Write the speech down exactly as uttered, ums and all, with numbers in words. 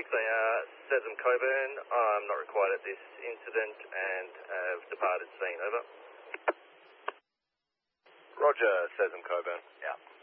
six A R, Sesam Coburn. I'm not required at this incident and have departed scene. Over. Roger, Sesam Coburn. Yeah.